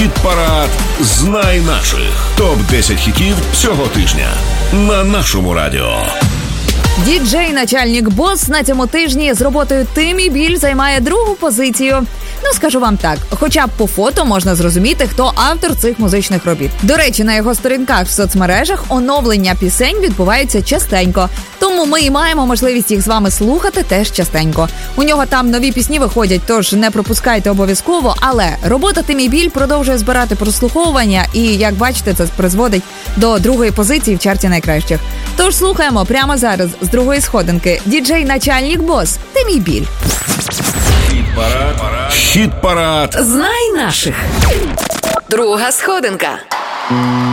Хіт-парад «Знай наших». Топ-10 хітів цього тижня на нашому радіо. Діджей-начальник Бос на цьому тижні з роботою «Тим і біль» займає другу позицію. Ну, скажу вам так, хоча б по фото можна зрозуміти, хто автор цих музичних робіт. До речі, на його сторінках в соцмережах оновлення пісень відбуваються частенько. Тому ми і маємо можливість їх з вами слухати теж частенько. У нього там нові пісні виходять, тож не пропускайте обов'язково. Але робота «Тим і біль» продовжує збирати прослуховування і, як бачите, це призводить до другої позиції в чарті найкращих. Тож слухаємо прямо зараз з другої сходинки. Діджей-начальник Бос, «Тим і біль». Хіт-парад. Знай наших. Друга сходинка.